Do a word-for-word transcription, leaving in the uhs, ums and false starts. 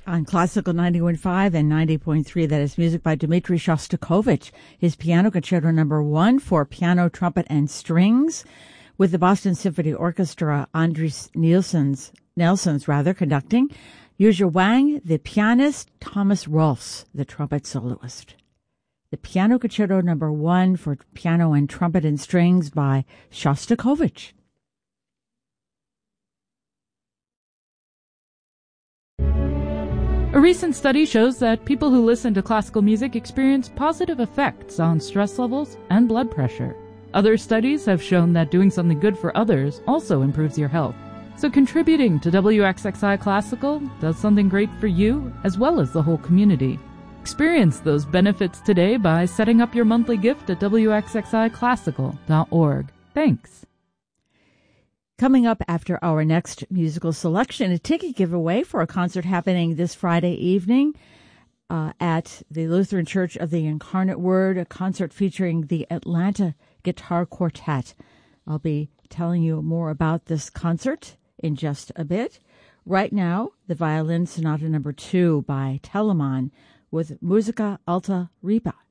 On Classical ninety-one point five and ninety point three, that is music by Dmitri Shostakovich, his Piano Concerto Number One for piano, trumpet, and strings, with the Boston Symphony Orchestra, Andris Nelsons, Nelsons rather, conducting. Yuzha Wang, the pianist, Thomas Rolfs, the trumpet soloist. The Piano Concerto Number One for piano and trumpet and strings by Shostakovich. A recent study shows that people who listen to classical music experience positive effects on stress levels and blood pressure. Other studies have shown that doing something good for others also improves your health. So contributing to W X X I Classical does something great for you as well as the whole community. Experience those benefits today by setting up your monthly gift at W X X I classical dot org. Thanks. Coming up after our next musical selection, a ticket giveaway for a concert happening this Friday evening uh, at the Lutheran Church of the Incarnate Word, a concert featuring the Atlanta Guitar Quartet. I'll be telling you more about this concert in just a bit. Right now, the Violin Sonata Number Two by Telemann with Musica Alta Ripa.